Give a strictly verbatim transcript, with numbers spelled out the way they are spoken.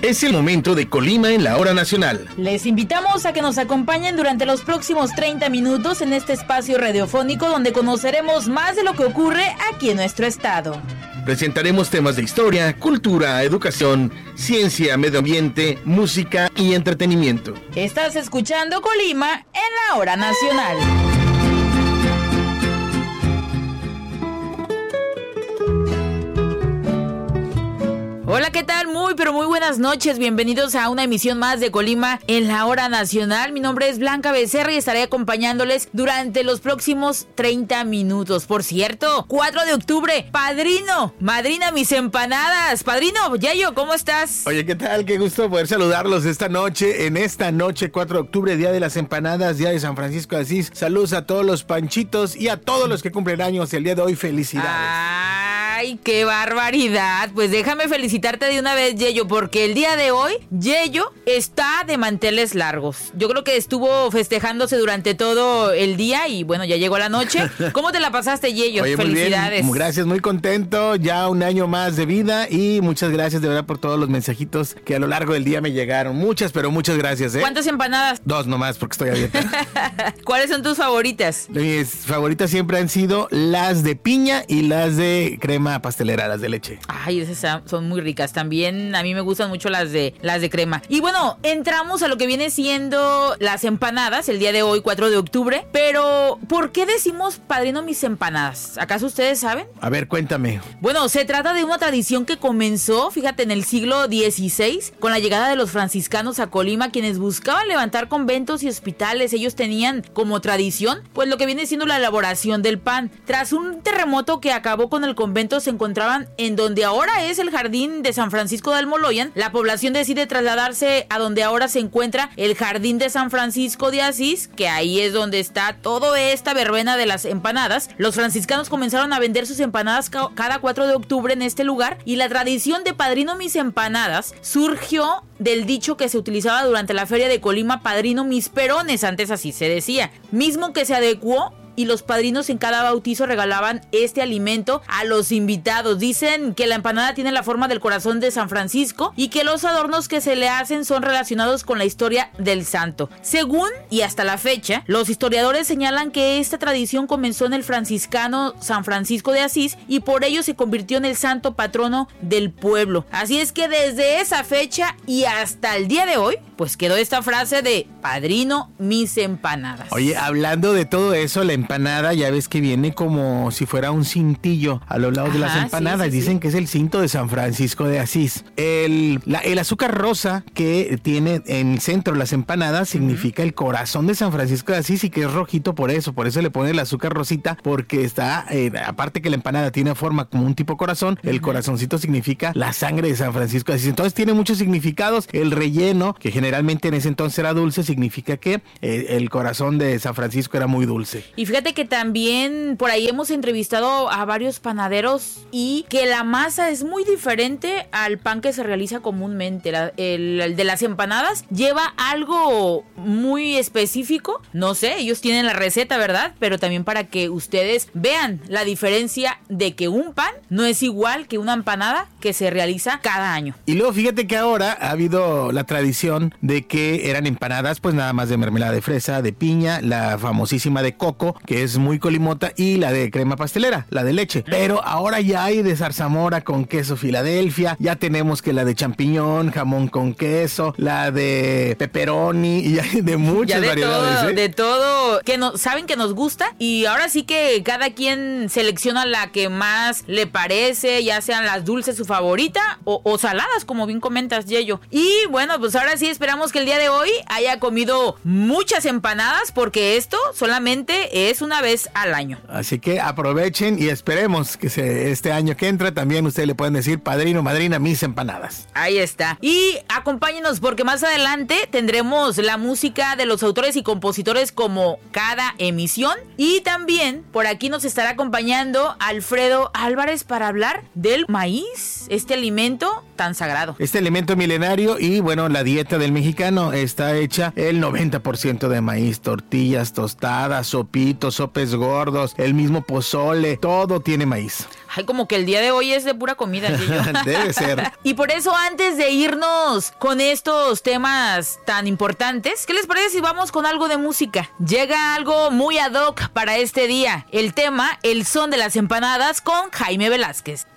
Es el momento de Colima en la hora nacional. Les invitamos a que nos acompañen durante los próximos treinta minutos en este espacio radiofónico donde conoceremos más de lo que ocurre aquí en nuestro estado. Presentaremos temas de historia, cultura, educación, ciencia, medio ambiente, música y entretenimiento. Estás escuchando Colima en la hora nacional. Hola, ¿qué tal? Muy, pero muy buenas noches. Bienvenidos a una emisión más de Colima en la hora nacional. Mi nombre es Blanca Becerra y estaré acompañándoles durante los próximos treinta minutos. Por cierto, cuatro de octubre, padrino, madrina mis empanadas. Padrino, Yayo, ¿cómo estás? Oye, ¿qué tal? Qué gusto poder saludarlos esta noche, en esta noche, cuatro de octubre, Día de las Empanadas, Día de San Francisco de Asís. Saludos a todos los panchitos y a todos los que cumplen años el día de hoy. Felicidades. ¡Ay, qué barbaridad! Pues déjame felicitarte de una vez, Yeyo, porque el día de hoy, Yeyo está de manteles largos. Yo creo que estuvo festejándose durante todo el día y bueno, ya llegó la noche. ¿Cómo te la pasaste, Yeyo? Oye, felicidades. Muy bien. Gracias, muy contento. Ya un año más de vida y muchas gracias de verdad por todos los mensajitos que a lo largo del día me llegaron. Muchas, pero muchas gracias, ¿eh? ¿Cuántas empanadas? Dos nomás, porque estoy a dieta. ¿Cuáles son tus favoritas? Mis favoritas siempre han sido las de piña y las de crema pastelera, las de leche. Ay, esas son muy ricas. También a mí me gustan mucho las de las de crema. Y bueno, entramos a lo que viene siendo las empanadas el día de hoy, cuatro de octubre. Pero, ¿por qué decimos padrino mis empanadas? ¿Acaso ustedes saben? A ver, cuéntame. Bueno, se trata de una tradición que comenzó, fíjate, en el siglo dieciséis, con la llegada de los franciscanos a Colima, quienes buscaban levantar conventos y hospitales. Ellos tenían como tradición, pues lo que viene siendo la elaboración del pan. Tras un terremoto que acabó con el convento, se encontraban en donde ahora es el jardín de San Francisco de Almoloyan. La población decide trasladarse a donde ahora se encuentra el jardín de San Francisco de Asís, que ahí es donde está toda esta verbena de las empanadas. Los franciscanos comenzaron a vender sus empanadas ca- cada cuatro de octubre en este lugar, y la tradición de padrino mis empanadas surgió del dicho que se utilizaba durante la feria de Colima, padrino mis perones, antes así se decía, mismo que se adecuó, y los padrinos en cada bautizo regalaban este alimento a los invitados. Dicen que la empanada tiene la forma del corazón de San Francisco y que los adornos que se le hacen son relacionados con la historia del santo. Según y hasta la fecha, los historiadores señalan que esta tradición comenzó en el franciscano San Francisco de Asís y por ello se convirtió en el santo patrono del pueblo. Así es que desde esa fecha y hasta el día de hoy, pues quedó esta frase de padrino mis empanadas. Oye, hablando de todo eso, la empanada ya ves que viene como si fuera un cintillo a los lados. Ajá, de las empanadas. Sí, sí, Dicen sí. que es el cinto de San Francisco de Asís. El, la, el azúcar rosa que tiene en el centro las empanadas significa uh-huh. el corazón de San Francisco de Asís, y que es rojito por eso. Por eso le ponen el azúcar rosita, porque está, eh, aparte que la empanada tiene forma como un tipo corazón, uh-huh. el corazoncito significa la sangre de San Francisco de Asís. Entonces tiene muchos significados. El relleno, que generalmente en ese entonces era dulce, significa que eh, el corazón de San Francisco era muy dulce. Y fíjate que también por ahí hemos entrevistado a varios panaderos y que la masa es muy diferente al pan que se realiza comúnmente. La, el, el de las empanadas lleva algo muy específico. No sé, ellos tienen la receta, ¿verdad? Pero también para que ustedes vean la diferencia de que un pan no es igual que una empanada que se realiza cada año. Y luego fíjate que ahora ha habido la tradición de que eran empanadas pues nada más de mermelada de fresa, de piña, la famosísima de coco, que es muy colimota, y la de crema pastelera, la de leche. Pero ahora ya hay de zarzamora con queso Filadelfia, ya tenemos que la de champiñón, jamón con queso, la de pepperoni, y hay de muchas ya de variedades. Todo, ¿eh? De todo, que no, saben que nos gusta, y ahora sí que cada quien selecciona la que más le parece, ya sean las dulces su favorita o, o saladas, como bien comentas, Yeyo. Y bueno, pues ahora sí esperamos que el día de hoy haya comido muchas empanadas, porque esto solamente es una vez al año. Así que aprovechen y esperemos que se, este año que entra también ustedes le pueden decir padrino, madrina, mis empanadas. Ahí está. Y acompáñenos porque más adelante tendremos la música de los autores y compositores como cada emisión. Y también por aquí nos estará acompañando Alfredo Álvarez para hablar del maíz, este alimento tan sagrado. Este alimento milenario y bueno, la dieta del mexicano está hecha el noventa por ciento de maíz, tortillas, tostadas, sopitos, sopes gordos, el mismo pozole, todo tiene maíz. Ay, como que el día de hoy es de pura comida. Debe ser. Y por eso, antes de irnos con estos temas tan importantes, ¿qué les parece si vamos con algo de música? Llega algo muy ad hoc para este día. El tema, El Son de las Empanadas con Jaime Velázquez.